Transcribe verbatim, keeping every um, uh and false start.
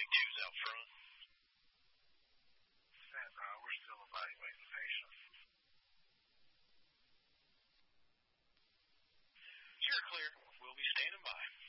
Big two's out front. Stand by. We're still evaluating the patient. You're clear. We'll be standing by.